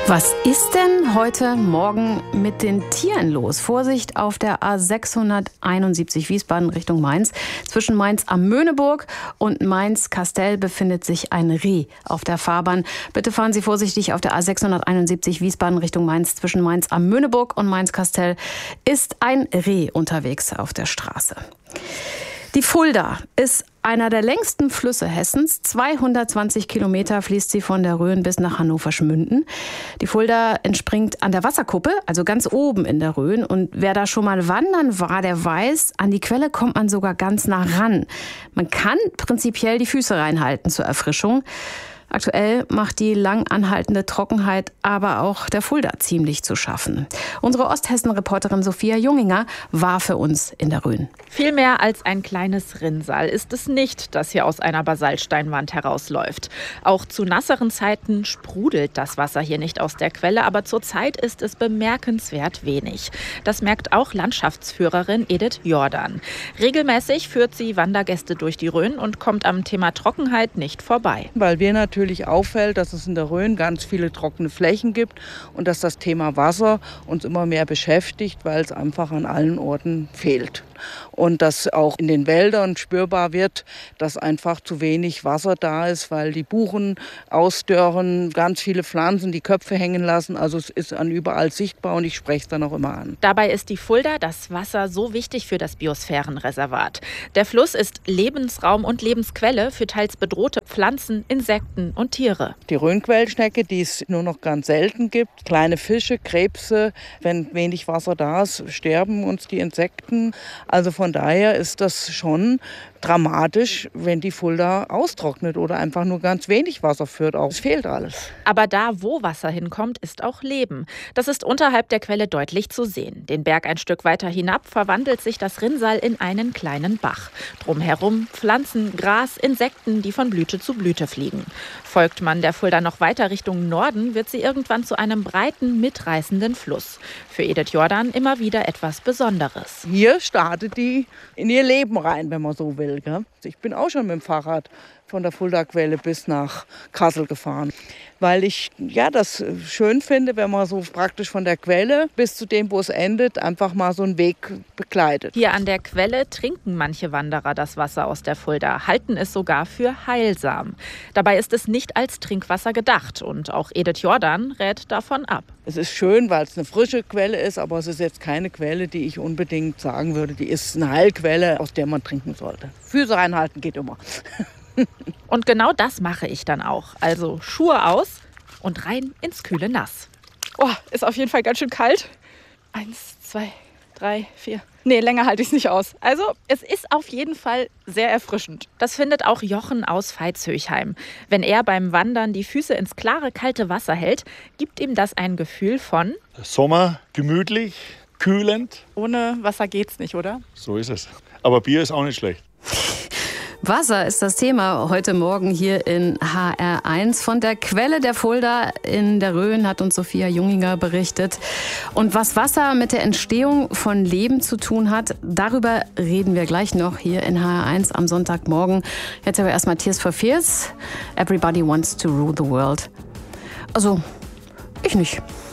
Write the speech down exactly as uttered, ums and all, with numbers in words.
Was ist denn heute Morgen mit den Tieren los? Vorsicht auf der A sechshunderteinundsiebzig Wiesbaden Richtung Mainz. Zwischen Mainz am Möhneburg und Mainz-Kastell befindet sich ein Reh auf der Fahrbahn. Bitte fahren Sie vorsichtig auf der A sechshunderteinundsiebzig Wiesbaden Richtung Mainz. Zwischen Mainz am Möhneburg und Mainz-Kastell ist ein Reh unterwegs auf der Straße. Die Fulda ist einer der längsten Flüsse Hessens. zweihundertzwanzig Kilometer fließt sie von der Rhön bis nach Hannover-Schmünden. Die Fulda entspringt an der Wasserkuppe, also ganz oben in der Rhön. Und wer da schon mal wandern war, der weiß, an die Quelle kommt man sogar ganz nah ran. Man kann prinzipiell die Füße reinhalten zur Erfrischung. Aktuell macht die lang anhaltende Trockenheit aber auch der Fulda ziemlich zu schaffen. Unsere Osthessen-Reporterin Sophia Junginger war für uns in der Rhön. Viel mehr als ein kleines Rinnsal ist es nicht, das hier aus einer Basaltsteinwand herausläuft. Auch zu nasseren Zeiten sprudelt das Wasser hier nicht aus der Quelle, aber zurzeit ist es bemerkenswert wenig. Das merkt auch Landschaftsführerin Edith Jordan. Regelmäßig führt sie Wandergäste durch die Rhön und kommt am Thema Trockenheit nicht vorbei. Weil wir natürlich Natürlich auffällt, dass es in der Rhön ganz viele trockene Flächen gibt und dass das Thema Wasser uns immer mehr beschäftigt, weil es einfach an allen Orten fehlt. Und dass auch in den Wäldern spürbar wird, dass einfach zu wenig Wasser da ist, weil die Buchen ausdörren, ganz viele Pflanzen die Köpfe hängen lassen. Also es ist an überall sichtbar und ich spreche es dann auch immer an. Dabei ist die Fulda, das Wasser, so wichtig für das Biosphärenreservat. Der Fluss ist Lebensraum und Lebensquelle für teils bedrohte Pflanzen, Insekten und Tiere. Die Rhönquellschnecke, die es nur noch ganz selten gibt, kleine Fische, Krebse, wenn wenig Wasser da ist, sterben uns die Insekten. Also von daher ist das schon dramatisch, wenn die Fulda austrocknet oder einfach nur ganz wenig Wasser führt. Auch es fehlt alles. Aber da, wo Wasser hinkommt, ist auch Leben. Das ist unterhalb der Quelle deutlich zu sehen. Den Berg ein Stück weiter hinab verwandelt sich das Rinnsal in einen kleinen Bach. Drumherum Pflanzen, Gras, Insekten, die von Blüte zu Blüte fliegen. Folgt man der Fulda noch weiter Richtung Norden, wird sie irgendwann zu einem breiten, mitreißenden Fluss. Für Edith Jordan immer wieder etwas Besonderes. Hier startet die in ihr Leben rein, wenn man so will. Ich bin auch schon mit dem Fahrrad von der Fulda-Quelle bis nach Kassel gefahren, weil ich ja das schön finde, wenn man so praktisch von der Quelle bis zu dem, wo es endet, einfach mal so einen Weg begleitet. Hier an der Quelle trinken manche Wanderer das Wasser aus der Fulda, halten es sogar für heilsam. Dabei ist es nicht als Trinkwasser gedacht und auch Edith Jordan rät davon ab. Es ist schön, weil es eine frische Quelle ist, aber es ist jetzt keine Quelle, die ich unbedingt sagen würde, die ist eine Heilquelle, aus der man trinken sollte. Füße reinhalten geht immer. Und genau das mache ich dann auch. Also Schuhe aus und rein ins kühle Nass. Oh, ist auf jeden Fall ganz schön kalt. Eins, zwei, drei, vier. Nee, länger halte ich es nicht aus. Also es ist auf jeden Fall sehr erfrischend. Das findet auch Jochen aus Veitshöchheim. Wenn er beim Wandern die Füße ins klare, kalte Wasser hält, gibt ihm das ein Gefühl von Sommer, gemütlich, kühlend. Ohne Wasser geht's nicht, oder? So ist es. Aber Bier ist auch nicht schlecht. Wasser ist das Thema heute Morgen hier in H R eins. Von der Quelle der Fulda in der Rhön hat uns Sophia Junginger berichtet. Und was Wasser mit der Entstehung von Leben zu tun hat, darüber reden wir gleich noch hier in H R eins am Sonntagmorgen. Jetzt aber erstmal Tears for Fears. Everybody wants to rule the world. Also, ich nicht.